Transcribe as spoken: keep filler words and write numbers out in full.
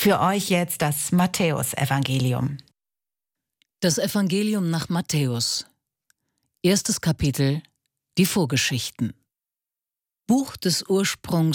Für euch jetzt das Matthäusevangelium. Das Evangelium nach Matthäus. Erstes Kapitel. Die Vorgeschichten. Buch des Ursprungs